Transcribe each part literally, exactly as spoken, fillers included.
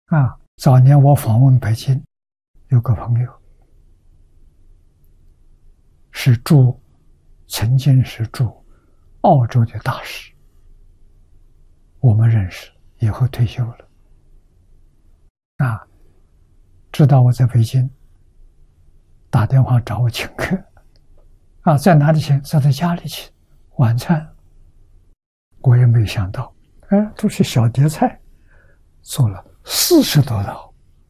啊，早年我访问北京，有个朋友是驻，曾经是驻澳洲的大使，我们认识，以后退休了。啊，知道我在北京，打电话找我请客。啊，在哪里请？在他家里请晚餐。我也没想到，哎，都是小碟菜，做了四十多道，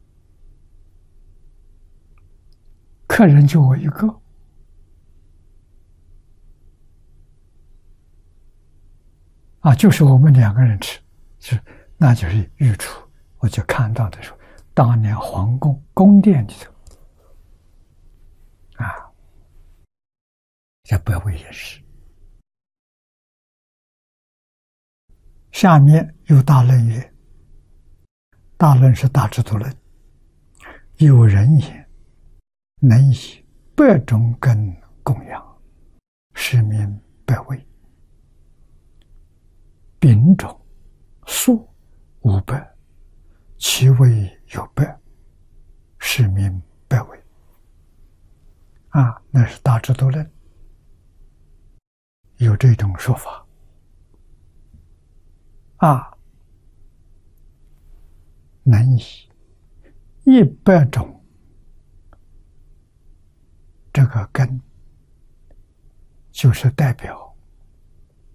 客人就我一个。啊，就是我们两个人吃，是那就是御厨。我就看到的时候，当年皇宫宫殿里头，啊，这百味也是。下面有大论曰：大论是大智度论，有人也，能以百种根供养，是名百味。丙种、素五百，其味有百，是名百味。啊，那是大智度论有这种说法。啊，能以一百种这个根，就是代表